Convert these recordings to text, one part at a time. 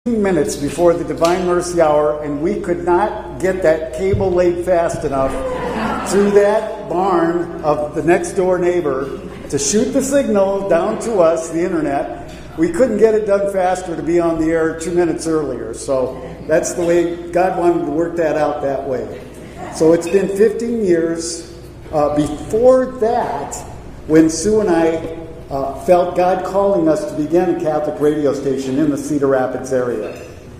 Minutes before the Divine Mercy Hour, and we could not get that cable laid fast enough through that barn of the next door neighbor to shoot the signal down to us, the internet. We couldn't get it done faster to be on the air 2 minutes earlier. So that's the way God wanted to work that out that way. So it's been 15 years. Before that, when Sue and I felt God calling us to begin a Catholic radio station in the Cedar Rapids area.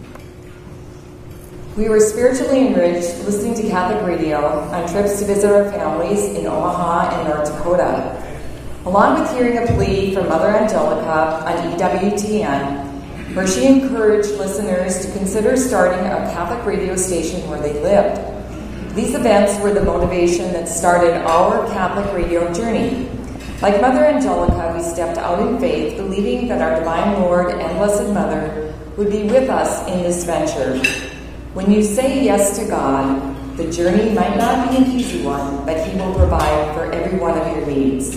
We were spiritually enriched listening to Catholic radio on trips to visit our families in Omaha and North Dakota. Along with hearing a plea from Mother Angelica on EWTN, where she encouraged listeners to consider starting a Catholic radio station where they lived. These events were the motivation that started our Catholic radio journey. Like Mother Angelica, we stepped out in faith, believing that our Divine Lord and Blessed Mother would be with us in this venture. When you say yes to God, the journey might not be an easy one, but He will provide for every one of your needs.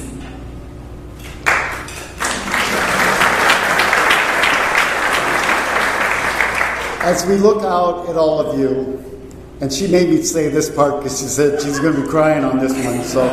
As we look out at all of you, and she made me say this part because she said she's going to be crying on this one, so...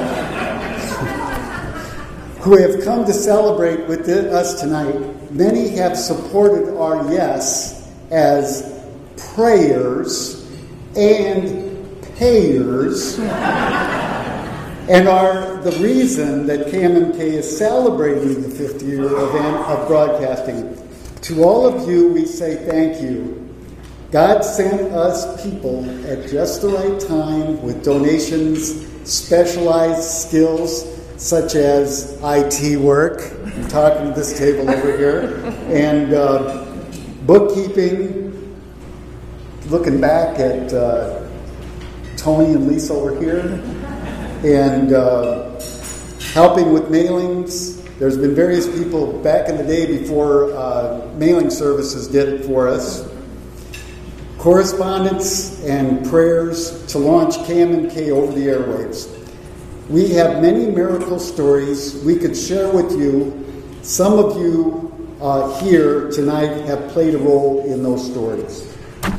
who have come to celebrate with us tonight, many have supported our yes as prayers and payers and are the reason that KMMK is celebrating the 50th year event of broadcasting. To all of you, we say thank you. God sent us people at just the right time with donations, specialized skills, such as IT work, I'm talking to this table over here, and bookkeeping, looking back at Tony and Lisa over here, and helping with mailings. There's been various people back in the day before mailing services did it for us. Correspondence and prayers to launch KMMK over the airwaves. We have many miracle stories we could share with you. Some of you here tonight have played a role in those stories.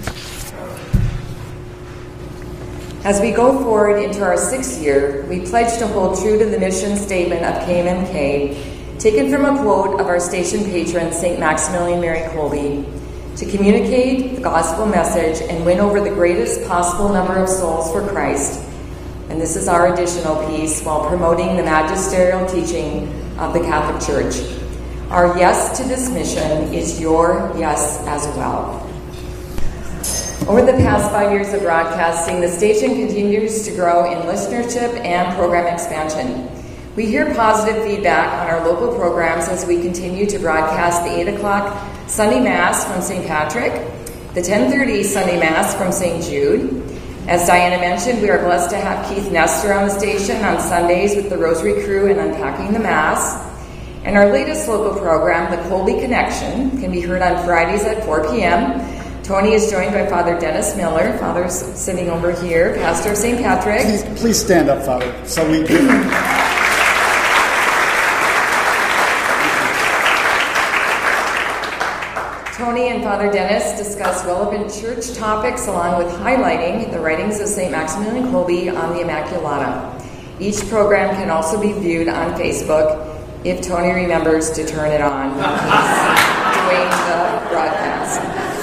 As we go forward into our 6th year, we pledge to hold true to the mission statement of KMMK, taken from a quote of our station patron, St. Maximilian Mary Kolbe, to communicate the gospel message and win over the greatest possible number of souls for Christ. And this is our additional piece while promoting the magisterial teaching of the Catholic Church. Our yes to this mission is your yes as well. Over the past 5 years of broadcasting, the station continues to grow in listenership and program expansion. We hear positive feedback on our local programs as we continue to broadcast the 8 o'clock Sunday Mass from St. Patrick, the 10:30 Sunday Mass from St. Jude. As Diana mentioned, we are blessed to have Keith Nestor on the station on Sundays with the Rosary Crew and Unpacking the Mass. And our latest local program, the Colby Connection, can be heard on Fridays at 4 p.m. Tony is joined by Father Dennis Miller, Father's sitting over here, pastor of St. Patrick. Please stand up, Father, so we can... Tony and Father Dennis discuss relevant church topics along with highlighting the writings of St. Maximilian Kolbe on the Immaculata. Each program can also be viewed on Facebook if Tony remembers to turn it on. He's doing the broadcast.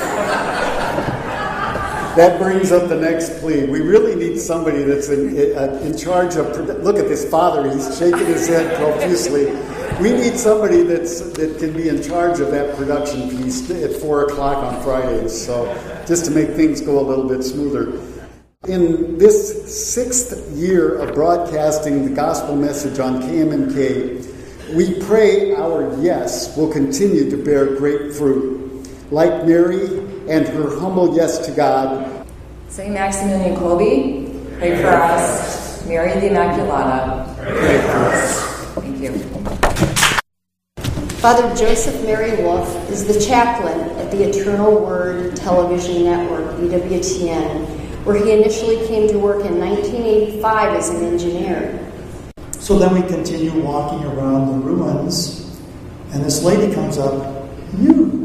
That brings up the next plea. We really need somebody that's in charge of... Look at this father, he's shaking his head profusely. We need somebody that can be in charge of that production piece at 4 o'clock on Fridays, so just to make things go a little bit smoother. In this 6th year of broadcasting the gospel message on KMMK, we pray our yes will continue to bear great fruit. Like Mary and her humble yes to God. St. Maximilian Kolbe, pray for us. Mary the Immaculata, pray for us. Thank you. Father Joseph Mary Wolf is the chaplain at the Eternal Word Television Network, EWTN, where he initially came to work in 1985 as an engineer. So then we continue walking around the ruins, and this lady comes up, "You